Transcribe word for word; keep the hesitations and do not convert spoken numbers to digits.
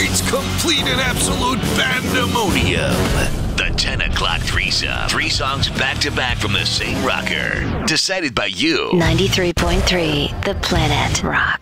It's complete and absolute pandemonium. The ten o'clock threesome. Three songs back-to-back from the same rocker. Decided by you. ninety-three point three The Planet Rock.